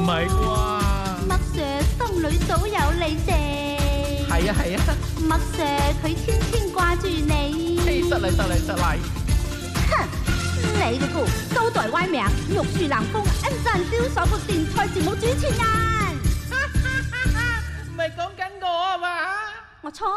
係啩？ 麥 Sir 心裏早有你啫。 係啊係啊， 麥 Sir 佢天天掛住你。 失禮。 哼，你嗰個高台歪名，玉樹臨風，恩讚招手個電台節目主持人。 唔係講緊我啊嘛？ 我猜。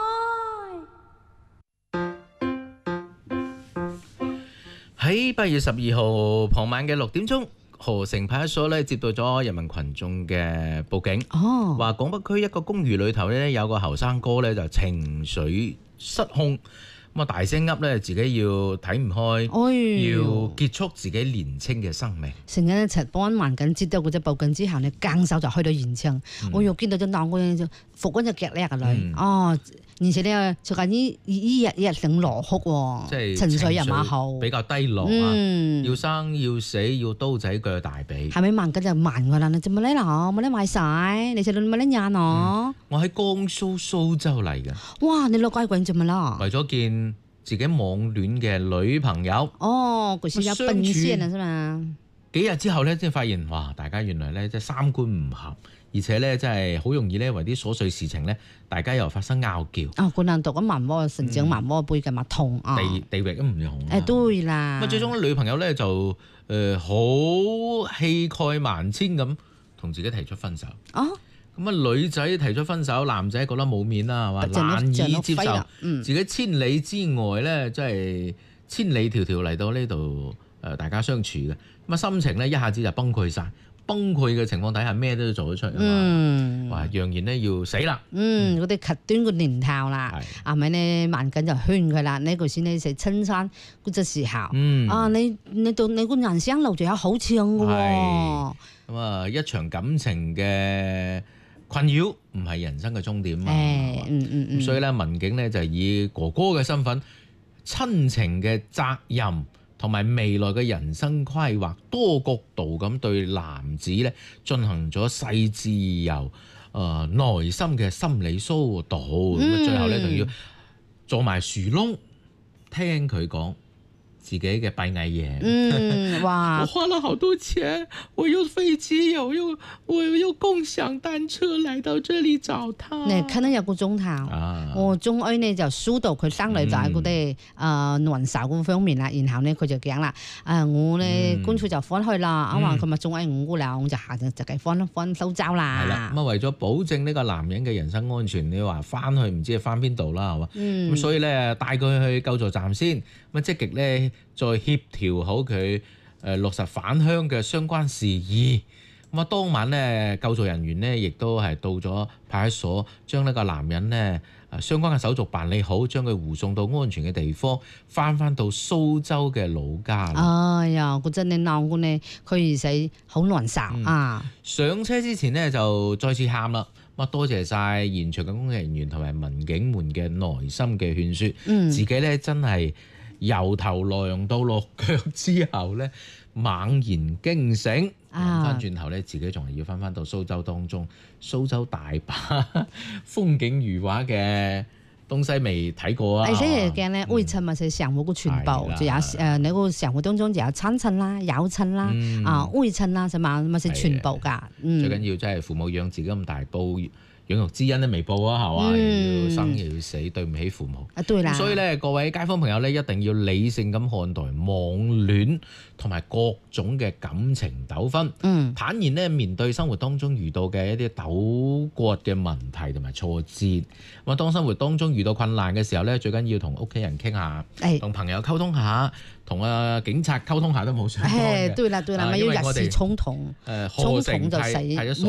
喺8月12號傍晚嘅6點鐘，河城派出所咧接到咗人民群眾嘅報警，話廣北區一個公寓裏頭咧有個後生哥咧就情緒失控。咁啊大聲噏咧，自己要睇唔開，要結束自己年青嘅生命。 成日一齊幫民警接到嗰隻報警之後呢，更手就去到現場。我又見到隻鬧嗰隻服嗰隻腳叻嘅女，而且呢最近呢日成落哭喎， 即係情緒又唔好， 比較低落啊，要生要死要刀仔鋸大髀。 係咪民警就問佢啦？你做乜咧？冇得買晒，你食到乜咧呀？ 我喺江蘇蘇州嚟嘅。 哇！你落街滾做乜啦？ 為咗見自己網戀嘅女朋友。 佢先有奔現啊，係嘛？ 幾日之後咧，先發現哇！大家原來咧即係三觀唔合，而且咧真係好容易咧為啲瑣碎事情咧，大家又發生拗撬。 灌爛讀緊文魔成長文魔背嘅嘛痛啊！ 地域都唔同。 對啦。 咁最終女朋友咧就好氣概萬千咁同自己提出分手。咁女仔提出分手，男仔覺得冇面啦，係嘛，難以接受。自己千里之外咧，即係千里迢迢嚟到呢度大家相處嘅。咁心情咧一下子就崩潰晒。崩潰嘅情況底下，咩都做得出啊嘛！話揚言咧要死啦！ 嗰啲極端嘅念頭啦，係咪呢？民警就勸佢啦，呢個先你食青山嗰隻時候，你到你個人生路仲有好長嘅喎。 咁啊，一場感情嘅困擾唔係人生嘅終點嘛。所以咧，民警咧就以哥哥嘅身份，親情嘅責任，同埋未來嘅人生規劃，多角度咁對男子咧進行咗細緻又內心嘅心理疏導，咁最後咧仲要做埋樹窿，聽佢講自己嘅閉翳嘢。 哇！ 我花了好多錢，我用飛機，我用共享單車來到這裡找他。 你可能有個鐘頭，我終於呢就疏導佢生女仔嗰啲難受嗰方面啦。然後呢佢就講啦，我呢乾脆就翻去啦。話佢咪仲喺5個啦，我就下就計翻蘇州啦。 係啦，咁為咗保證呢個男人嘅人身安全，你話翻去唔知係翻邊度啦，係嘛？咁所以咧帶佢去救助站先，咁積極咧再協調好佢落實返鄉嘅相關事宜。咁啊，當晚咧救助人員咧亦都係到咗派出所，將呢個男人咧相關嘅手續辦理好，將佢護送到安全嘅地方，翻到蘇州嘅老家。 哎呀，嗰陣你鬧我呢，佢而死好難受啊！ 上車之前呢，就再次喊啦。咁多謝晒現場嘅工作人員同埋民警們嘅耐心嘅勸説，自己咧真係由頭涼到落腳之後咧，猛然驚醒。諗翻轉頭咧，自己仲係要翻到蘇州當中，蘇州大把風景如畫嘅東西未睇過啊！ 而且嘅呢，為什麼是生活嘅全部，就有你個生活當中就有親情啦、友情啦、愛情啦，係嘛，咪係全部㗎。 最緊要真係父母養自己咁大，報養育之恩都未報啊，係嘛？又要生又要死，對唔起父母。 對啦。 所以咧，各位街坊朋友咧，一定要理性咁看待網戀同埋各種嘅感情糾紛。坦然咧面對生活當中遇到嘅一啲糾葛嘅問題同埋挫折。咁啊，當生活當中遇到困難嘅時候咧，最緊要同屋企人傾下，同朋友溝通下，同警察溝通下都冇錯嘅。 對啦，咪要一時衝動，衝動就死。